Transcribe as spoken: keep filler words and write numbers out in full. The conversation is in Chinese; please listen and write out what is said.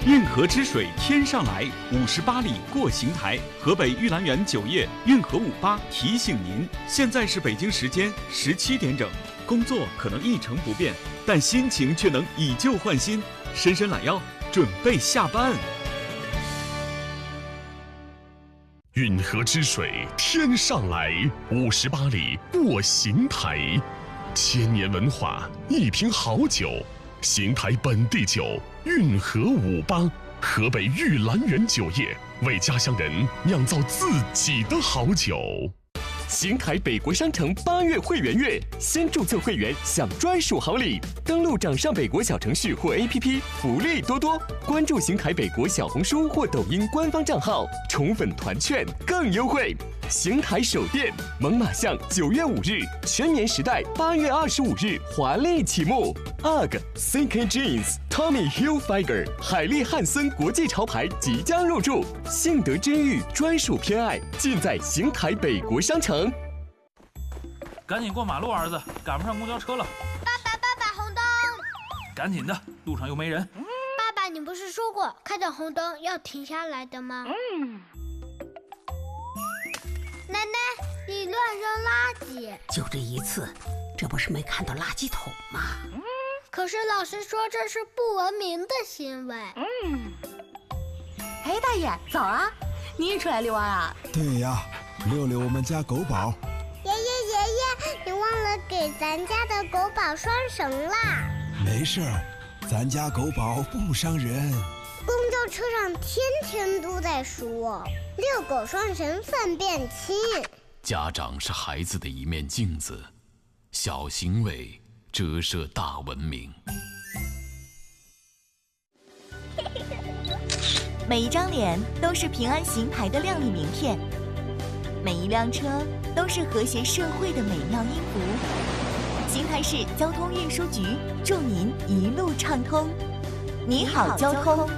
运河之水天上来，五十八里过邢台。河北玉兰园酒业运河五八提醒您，现在是北京时间十七点整。工作可能一成不变，但心情却能以旧换新。伸伸懒腰，准备下班。 运河之水天上来，五十八里过邢台。千年文化，一瓶好酒。邢台本地酒，运河五八，河北玉兰园酒业为家乡人酿造自己的好酒。邢台北国商城八月会员月，先注册会员享专属好礼。登录掌上北国小程序或 A P P， 福利多多。关注邢台北国小红书或抖音官方账号，宠粉团券更优惠。邢台首店猛犸象九月五日，全棉时代八月二十五日华丽启幕。U G C K Jeans、Tommy Hilfiger、海利汉森国际潮牌即将入驻，幸得真玉专属偏爱尽在邢台北国商城。 赶紧过马路，儿子，赶不上公交车了。 爸爸，爸爸，红灯！ 赶紧的，路上又没人。 爸爸，你不是说过看到红灯要停下来的吗？嗯。奶奶，你乱扔垃圾！ 就这一次，这不是没看到垃圾桶吗？ 嗯。可是老师说这是不文明的行为。 嗯。哎，大爷，早啊！你也出来遛弯啊？ 对呀，遛遛我们家狗宝。 爷爷爷爷，你忘了给咱家的狗宝拴绳啦。 没事儿，咱家狗宝不伤人。 公交车上天天都在说遛狗拴绳分辨轻。 家长是孩子的一面镜子，小行为折射大文明。 每一张脸都是平安邢台的亮丽名片，每一辆车都是和谐社会的美妙音符。邢台市交通运输局祝您一路畅通。你好，交通。